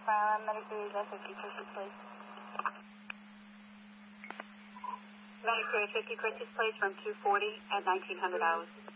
Medicare is at 50 Christmas Place. Medicare 50 Christmas Place from 240 at 1900 hours.